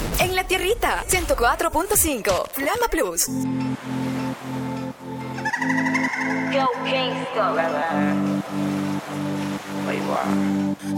En la tierrita, 104.5, Flama Plus. Go Kingston. Ahí va.